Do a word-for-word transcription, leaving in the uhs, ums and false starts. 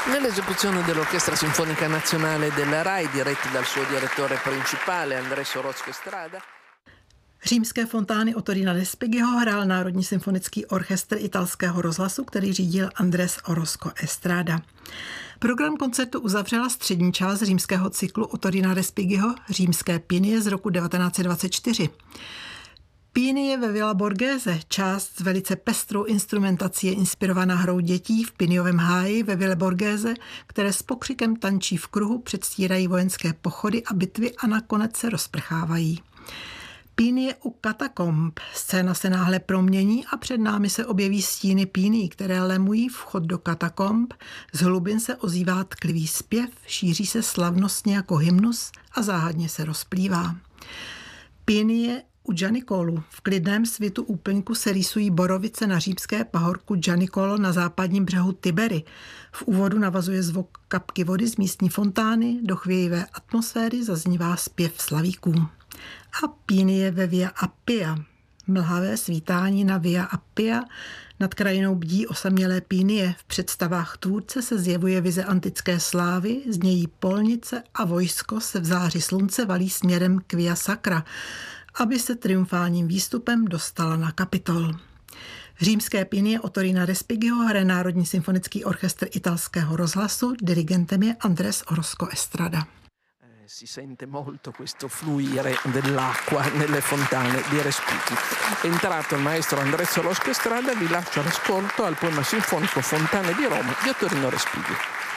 Nell'esecuzione dell'Orchestra Sinfonica Nazionale della RAI, diretti dal suo direttore principale Andrés Orozco Estrada. Římské fontány Ottorina Respighiho hrál Národní symfonický orchestr italského rozhlasu, který řídil Andrés Orozco Estrada. Program koncertu uzavřela střední část římského cyklu Ottorina Respighiho Římské Pinie z roku devatenáct set dvacet čtyři. Pinie ve Villa Borghese, část s velice pestrou instrumentací, je inspirovaná hrou dětí v Piniovém háji ve Villa Borghese, které s pokřikem tančí v kruhu, předstírají vojenské pochody a bitvy a nakonec se rozprchávají. Pínie u katakomb. Scéna se náhle promění a před námi se objeví stíny píní, které lemují vchod do katakomb. Z hlubin se ozývá tklivý zpěv, šíří se slavnostně jako hymnus a záhadně se rozplývá. Pínie u Gianicolu. V klidném svitu úplňku se rýsují borovice na římské pahorku Gianicolo na západním břehu Tibery. V úvodu navazuje zvuk kapky vody z místní fontány, do chvějivé atmosféry zaznívá zpěv slavíků. A Pínie ve Via Appia. Mlhavé svítání na Via Appia. Nad krajinou bdí osamělé pínie. V představách tvůrce se zjevuje vize antické slávy, znějí polnice a vojsko se v záři slunce valí směrem k Via Sacra, aby se triumfálním výstupem dostala na Kapitol. Římské Pinie Ottorina Respighiho hraje Národní symfonický orchestr italského rozhlasu, dirigentem je Andrés Orozco Estrada. Si sente molto questo fluire dell'acqua nelle fontane di Respighi. È entrato il maestro Andrés Orozco Estrada, vi lascio l'ascolto al poema sinfonico Fontane di Roma di Ottorino Respighi.